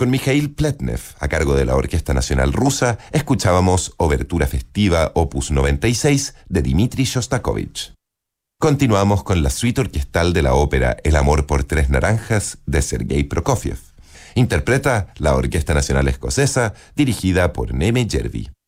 Con Mikhail Pletnev, a cargo de la Orquesta Nacional Rusa, escuchábamos Obertura Festiva Opus 96 de Dmitri Shostakovich. Continuamos con la suite orquestal de la ópera El amor por tres naranjas de Sergei Prokofiev. Interpreta la Orquesta Nacional Escocesa, dirigida por Neme Jervi.